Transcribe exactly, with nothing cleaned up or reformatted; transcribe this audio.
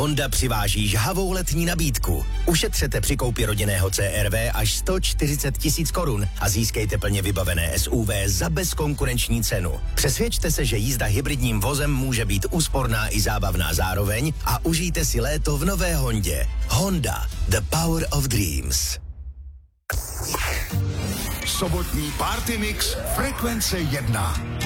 Honda přiváží žhavou letní nabídku. Ušetřete při koupi rodinného C R V až sto čtyřicet tisíc korun a získejte plně vybavené S U V za bezkonkurenční cenu. Přesvědčte se, že jízda hybridním vozem může být úsporná i zábavná zároveň a užijte si léto v nové Hondě. Honda, the power of dreams. Sobotní Party Mix Frekvence jedna.